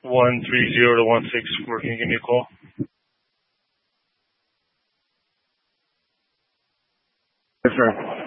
130 to 164. Can you give me a call? Yes, sir.